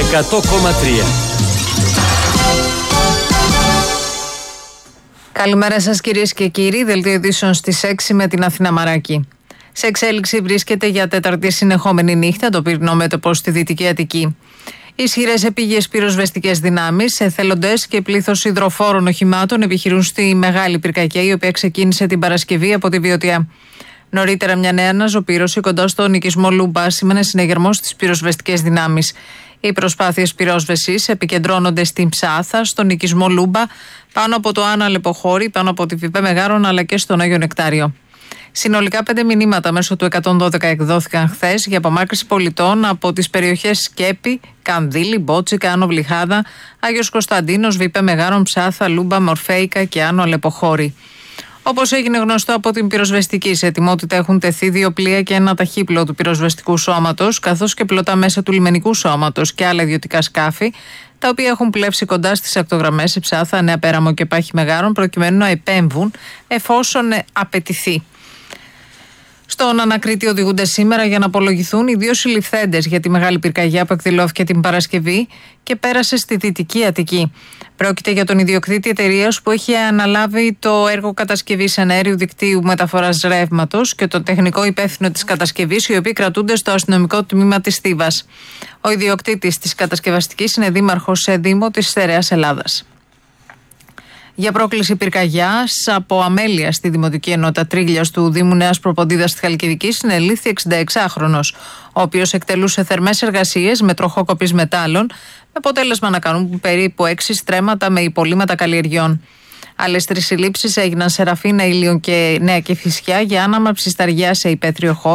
100,3. Καλημέρα σας κυρίες και κύριοι, δελτίο ειδήσεων στις 6 με την Αθηνά Μαράκη. Σε εξέλιξη βρίσκεται για τέταρτη συνεχόμενη νύχτα το πυρηνό μέτωπο στη Δυτική Αττική. Ισχυρές επίγειες πυροσβεστικές δυνάμεις, εθελοντές και πλήθος υδροφόρων οχημάτων επιχειρούν στη Μεγάλη Πυρκαγιά, η οποία ξεκίνησε την Παρασκευή από τη Βιωτιά. Νωρίτερα, μια νέα αναζωπήρωση κοντά στον οικισμό Λούμπα σήμαινε συνεγερμό στις πυροσβεστικές δυνάμεις. Οι προσπάθειες πυρόσβεσης επικεντρώνονται στην Ψάθα, στον οικισμό Λούμπα, πάνω από το Άνω Αλεποχώρη, πάνω από τη Βιπέ Μεγάρων αλλά και στον Άγιο Νεκτάριο. Συνολικά 5 μηνύματα μέσω του 112 εκδόθηκαν χθες για απομάκρυνση πολιτών από τις περιοχές Σκέπη, Κανδύλη, Μπότσικα, Άνω Βλυχάδα, Άγιος Κωνσταντίνος, Βιπέ Μεγάρων, Ψάθα, Λούμπα, Μορφέικα και Άνω Αλεποχώρη. Όπως έγινε γνωστό από την πυροσβεστική, σε ετοιμότητα έχουν τεθεί 2 πλοία και ένα ταχύπλοο του πυροσβεστικού σώματος, καθώς και πλωτά μέσα του λιμενικού σώματος και άλλα ιδιωτικά σκάφη, τα οποία έχουν πλεύσει κοντά στις ακτογραμμές Ψάθα, Νέα Πέραμο και Πάχη Μεγάρων, προκειμένου να επέμβουν εφόσον απαιτηθεί. Στον ανακρίτη οδηγούνται σήμερα για να απολογηθούν οι 2 συλληφθέντες για τη Μεγάλη Πυρκαγιά που εκδηλώθηκε την Παρασκευή και πέρασε στη Δυτική Αττική. Πρόκειται για τον ιδιοκτήτη εταιρείας που έχει αναλάβει το έργο κατασκευής εναέριου δικτύου μεταφοράς ρεύματος και το τεχνικό υπεύθυνο της κατασκευής, οι οποίοι κρατούνται στο αστυνομικό τμήμα της Θήβας. Ο ιδιοκτήτης της κατασκευαστικής είναι δήμαρχος σε Δήμο της Στερεάς Ελλάδας. Για πρόκληση πυρκαγιάς από αμέλεια στη Δημοτική Ενότητα Τρίγλιας του Δήμου Νέας Προποντίδας στη Χαλκιδική συνελήφθη 66χρονος, ο οποίος εκτελούσε θερμές εργασίες με τροχό κοπής μετάλλων, με αποτέλεσμα να κάνουν περίπου 6 στρέμματα με υπολείμματα καλλιεργιών. Άλλες 3 συλλήψεις έγιναν σε Ραφίνα, Ήλιον και Νέα Κηφισιά για άναμα ψισταριά σε υπαίθριο χώρο.